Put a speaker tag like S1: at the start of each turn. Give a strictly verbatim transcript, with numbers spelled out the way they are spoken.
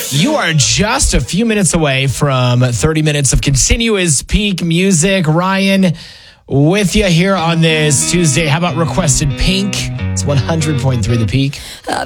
S1: You are just a few minutes away from thirty minutes of continuous peak music. Ryan, with you here on this Tuesday. How about Requested Pink? It's one hundred point three The Peak.